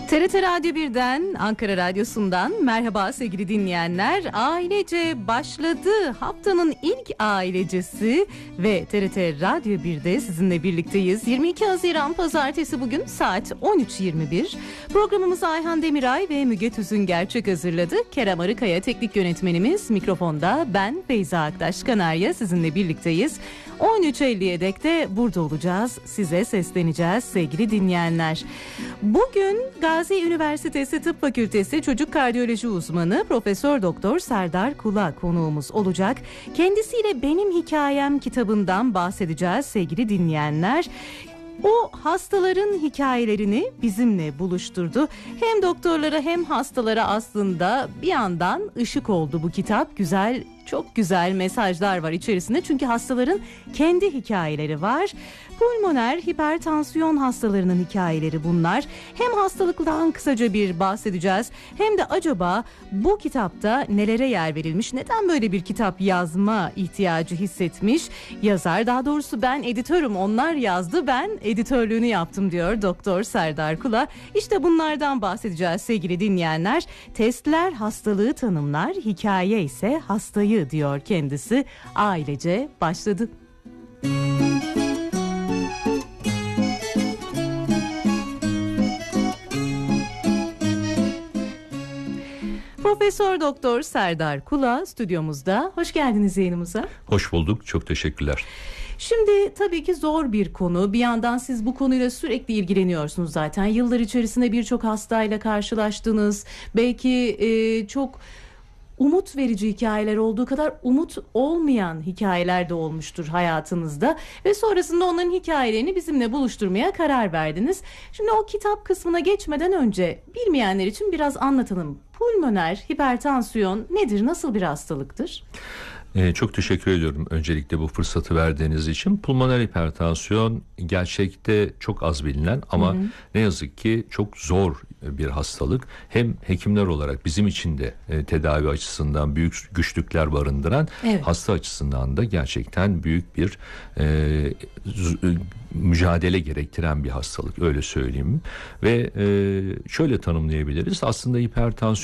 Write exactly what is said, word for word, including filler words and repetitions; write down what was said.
T R T Radyo birden, Ankara Radyosu'ndan merhaba sevgili dinleyenler. Ailece başladı. Haftanın ilk ailecesi ve T R T Radyo birde sizinle birlikteyiz. yirmi iki Haziran Pazartesi, bugün saat on üç yirmi bir. Programımızı Ayhan Demiray ve Müge Tüzün Gerçek hazırladı. Kerem Arıkaya teknik yönetmenimiz, mikrofonda ben Beyza Aktaş Kanarya sizinle birlikteyiz. on üç elliye dek de burada olacağız. Size sesleneceğiz sevgili dinleyenler. Bugün Gazi Üniversitesi Tıp Fakültesi Çocuk Kardiyoloji Uzmanı Profesör Doktor Serdar Kula konuğumuz olacak. Kendisiyle Benim Hikayem kitabından bahsedeceğiz sevgili dinleyenler. O hastaların hikayelerini bizimle buluşturdu. Hem doktorlara hem hastalara aslında bir yandan ışık oldu bu kitap. Güzel, çok güzel mesajlar var içerisinde. Çünkü hastaların kendi hikayeleri var. Pulmoner hipertansiyon hastalarının hikayeleri bunlar. Hem hastalıktan kısaca bir bahsedeceğiz, hem de acaba bu kitapta nelere yer verilmiş, neden böyle bir kitap yazma ihtiyacı hissetmiş yazar, daha doğrusu ben editörüm, onlar yazdı, ben editörlüğünü yaptım diyor Doktor Serdar Kula. İşte bunlardan bahsedeceğiz sevgili dinleyenler. Testler hastalığı tanımlar, hikaye ise hastayı diyor kendisi. Ailece başladı. Profesör Doktor Serdar Kula stüdyomuzda. Hoş geldiniz yayınımıza. Hoş bulduk. Çok teşekkürler. Şimdi tabii ki zor bir konu. Bir yandan siz bu konuyla sürekli ilgileniyorsunuz zaten. Yıllar içerisinde birçok hastayla karşılaştınız. Belki e, çok umut verici hikayeler olduğu kadar umut olmayan hikayeler de olmuştur hayatınızda. Ve sonrasında onların hikayelerini bizimle buluşturmaya karar verdiniz. Şimdi o kitap kısmına geçmeden önce bilmeyenler için biraz anlatalım. Pulmoner hipertansiyon nedir? Nasıl bir hastalıktır? Ee, çok teşekkür ediyorum öncelikle bu fırsatı verdiğiniz için. Pulmoner hipertansiyon gerçekte çok az bilinen ama hı hı. ne yazık ki çok zor bir hastalık. Hem hekimler olarak bizim için de e, tedavi açısından büyük güçlükler barındıran, evet. hasta açısından da gerçekten büyük bir e, z- mücadele gerektiren bir hastalık, öyle söyleyeyim. Ve e, şöyle tanımlayabiliriz. Aslında hipertansiyon